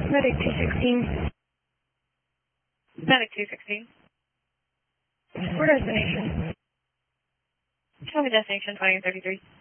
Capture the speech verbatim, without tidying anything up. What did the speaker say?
Medic two sixteen. Medic two sixteen. Where destination? Show me destination twenty thirty-three.